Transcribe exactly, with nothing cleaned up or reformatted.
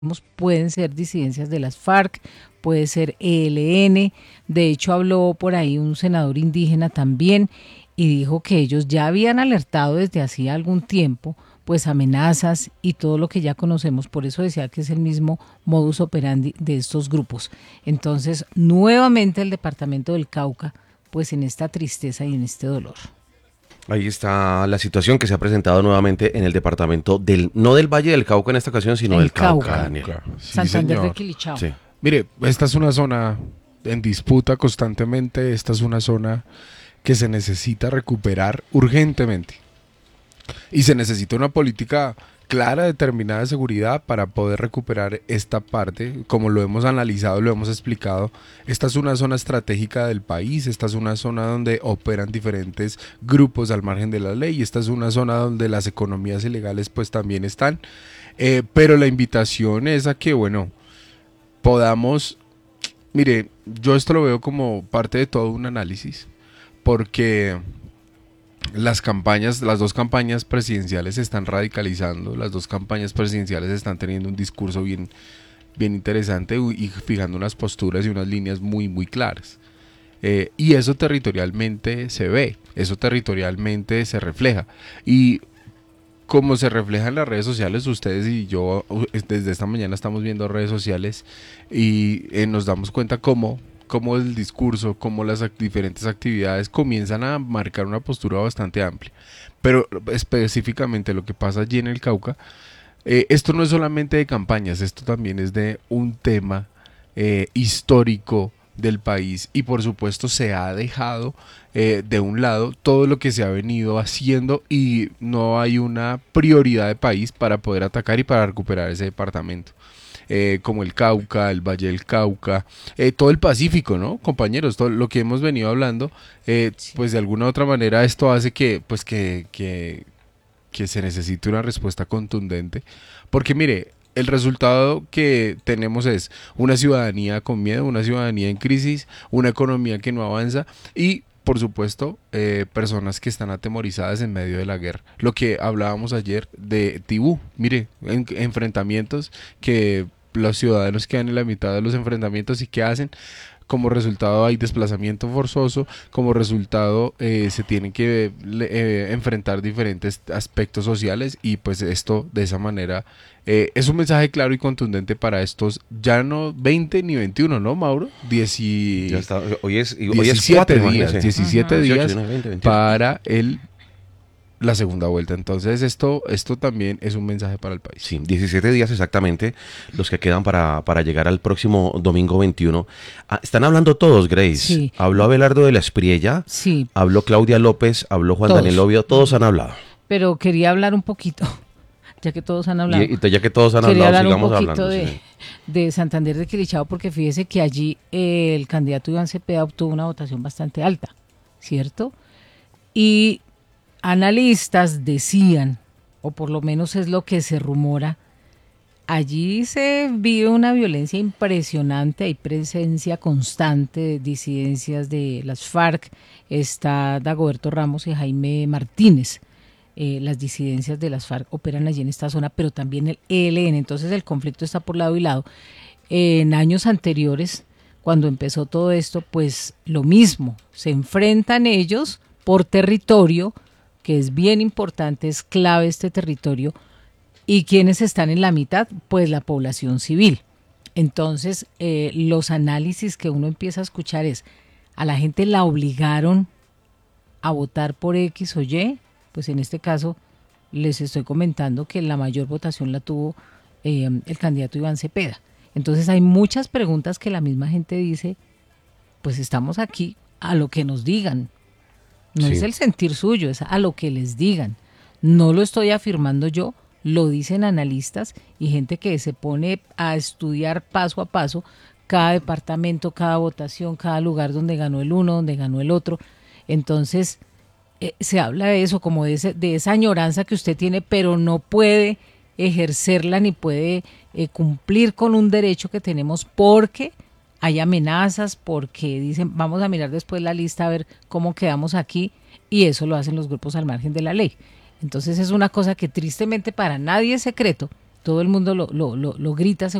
pueden ser disidencias de las FARC, puede ser E L N. De hecho, habló por ahí un senador indígena también y dijo que ellos ya habían alertado desde hacía algún tiempo pues amenazas y todo lo que ya conocemos. Por eso decía que es el mismo modus operandi de estos grupos. Entonces, nuevamente el departamento del Cauca, pues en esta tristeza y en este dolor. Ahí está la situación que se ha presentado nuevamente en el departamento del, no del Valle del Cauca en esta ocasión, sino El del Cauca, Cauca. Daniel. Sí, Santander de señor. Quilichao. Sí. Mire, esta es una zona en disputa constantemente, esta es una zona que se necesita recuperar urgentemente. Y se necesita una política clara, determinada de seguridad para poder recuperar esta parte. Como lo hemos analizado, lo hemos explicado, esta es una zona estratégica del país, esta es una zona donde operan diferentes grupos al margen de la ley, esta es una zona donde las economías ilegales pues también están. Eh, pero la invitación es a que, bueno, podamos, mire, yo esto lo veo como parte de todo un análisis, porque las campañas, las dos campañas presidenciales se están radicalizando, las dos campañas presidenciales están teniendo un discurso bien, bien interesante y fijando unas posturas y unas líneas muy, muy claras. Eh, y eso territorialmente se ve, eso territorialmente se refleja. Y como se refleja en las redes sociales, ustedes y yo desde esta mañana estamos viendo redes sociales y eh, nos damos cuenta cómo cómo el discurso, cómo las act- diferentes actividades comienzan a marcar una postura bastante amplia. Pero específicamente lo que pasa allí en el Cauca, eh, esto no es solamente de campañas, esto también es de un tema eh, histórico del país y por supuesto se ha dejado eh, de un lado todo lo que se ha venido haciendo y no hay una prioridad de país para poder atacar y para recuperar ese departamento. Eh, como el Cauca, el Valle del Cauca, eh, todo el Pacífico, ¿no? Compañeros, todo lo que hemos venido hablando, eh, Sí. pues de alguna u otra manera esto hace que, pues que, que, que se necesite una respuesta contundente, porque mire, el resultado que tenemos es una ciudadanía con miedo, una ciudadanía en crisis, una economía que no avanza y por supuesto, eh, personas que están atemorizadas en medio de la guerra. Lo que hablábamos ayer de Tibú, mire, en, enfrentamientos que los ciudadanos quedan en la mitad de los enfrentamientos y ¿qué hacen? Como resultado hay desplazamiento forzoso, como resultado eh, se tienen que eh, enfrentar diferentes aspectos sociales y pues esto de esa manera eh, es un mensaje claro y contundente para estos ya no veinte ni veintiuno, ¿no, Mauro? diez y... Ya está. Hoy es, hoy es diecisiete cuatro, días, imagínese. diecisiete Ujú. días dieciocho, diecinueve, veinte, veintiocho. para el, la segunda vuelta. Entonces esto, esto también es un mensaje para el país. Sí, diecisiete días exactamente los que quedan para, para llegar al próximo domingo veintiuno. Ah, están hablando todos, Grace. Sí. Habló Abelardo de la Espriella, Sí, habló Claudia López, habló Juan Todos. Daniel Oviedo, todos han hablado. pero quería hablar un poquito, ya que todos han hablado. Y, y ya que todos han Quería hablado, hablar un sigamos poquito hablando. de, sí. de Santander de Quilichao, porque fíjese que allí eh, el candidato Iván Cepeda obtuvo una votación bastante alta, ¿cierto? Y analistas decían, o por lo menos es lo que se rumora, allí se vive una violencia impresionante, hay presencia constante de disidencias de las FARC, está Dagoberto Ramos y Jaime Martínez. Eh, las disidencias de las FARC operan allí en esta zona, pero también el E L N, entonces el conflicto está por lado y lado. Eh, en años anteriores, cuando empezó todo esto, pues lo mismo, se enfrentan ellos por territorio, que es bien importante, es clave este territorio, y quienes están en la mitad, pues la población civil. Entonces, eh, los análisis que uno empieza a escuchar es, a la gente la obligaron a votar por X o Y, pues en este caso les estoy comentando que la mayor votación la tuvo eh, el candidato Iván Cepeda. Entonces hay muchas preguntas que la misma gente dice, pues estamos aquí a lo que nos digan. No Sí. es el sentir suyo, es a lo que les digan. No lo estoy afirmando yo, lo dicen analistas y gente que se pone a estudiar paso a paso cada departamento, cada votación, cada lugar donde ganó el uno, donde ganó el otro. Entonces, eh, se habla de eso, como de, ese, de esa añoranza que usted tiene, pero no puede ejercerla ni puede eh, cumplir con un derecho que tenemos porque hay amenazas, porque dicen, vamos a mirar después la lista a ver cómo quedamos aquí, y eso lo hacen los grupos al margen de la ley. Entonces es una cosa que tristemente para nadie es secreto, todo el mundo lo, lo, lo, lo grita